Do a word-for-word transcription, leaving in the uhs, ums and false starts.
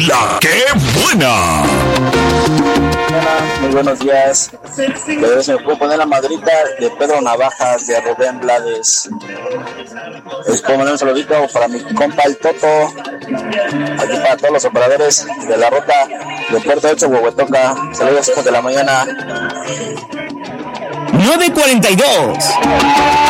La que buena. Muy buenos días. Pero se me puede poner la madrita de Pedro Navajas, de Rubén Blades. Les puedo mandar un saludito para mi compa el Toto, aquí para todos los operadores de la ruta de Puerto ocho, Huehuetoca. Saludos, hijos de la mañana. nueve cuarenta y dos.